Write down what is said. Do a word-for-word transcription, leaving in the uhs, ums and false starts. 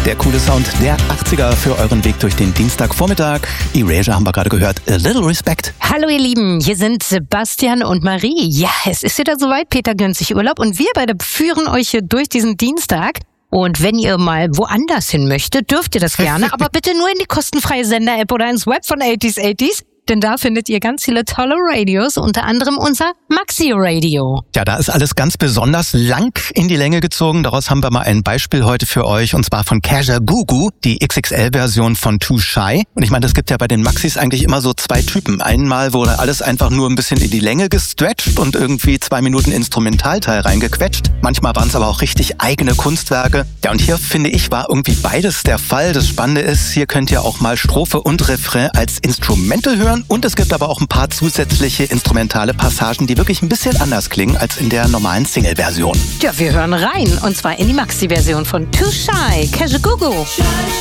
Der coole Sound der achtziger für euren Weg durch den Dienstagvormittag. Erasure haben wir gerade gehört. A Little Respect. Hallo ihr Lieben, hier sind Sebastian und Marie. Ja, es ist wieder soweit, Peter gönnt sich Urlaub und wir beide führen euch hier durch diesen Dienstag. Und wenn ihr mal woanders hin möchtet, dürft ihr das gerne, aber bitte nur in die kostenfreie Sender-App oder ins Web von achtziger achtziger. Denn da findet ihr ganz viele tolle Radios, unter anderem unser Maxi-Radio. Ja, da ist alles ganz besonders lang in die Länge gezogen. Daraus haben wir mal ein Beispiel heute für euch, und zwar von Kajagoogoo, die X X L-Version von Too Shy. Und ich meine, es gibt ja bei den Maxis eigentlich immer so zwei Typen. Einmal wurde alles einfach nur ein bisschen in die Länge gestretcht und irgendwie zwei Minuten Instrumentalteil reingequetscht. Manchmal waren es aber auch richtig eigene Kunstwerke. Ja, und hier, finde ich, war irgendwie beides der Fall. Das Spannende ist, hier könnt ihr auch mal Strophe und Refrain als Instrumente hören. Und es gibt aber auch ein paar zusätzliche instrumentale Passagen, die wirklich ein bisschen anders klingen als in der normalen Single-Version. Ja, wir hören rein. Und zwar in die Maxi-Version von Too Shy, Kajagoogoo.